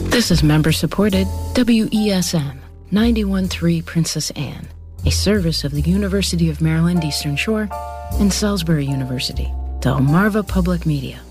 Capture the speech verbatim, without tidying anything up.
This is member-supported W E S M ninety-one point three Princess Anne, a service of the University of Maryland Eastern Shore and Salisbury University, Delmarva Public Media.